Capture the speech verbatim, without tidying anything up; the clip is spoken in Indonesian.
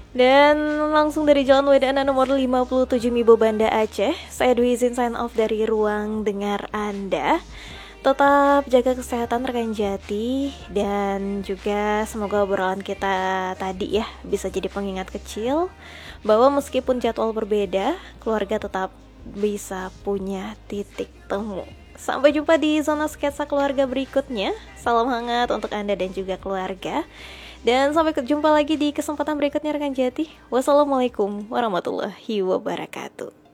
Dan langsung dari Jalan Wedana nomor lima puluh tujuh Mibo Banda Aceh, saya Dwi izin sign off dari ruang dengar Anda. Tetap jaga kesehatan rekan Jati, dan juga semoga obrolan kita tadi ya bisa jadi pengingat kecil bahwa meskipun jadwal berbeda, keluarga tetap bisa punya titik temu. Sampai jumpa di zona sketsa keluarga berikutnya. Salam hangat untuk Anda dan juga keluarga. Dan sampai jumpa lagi di kesempatan berikutnya rekan Jati. Wassalamualaikum warahmatullahi wabarakatuh.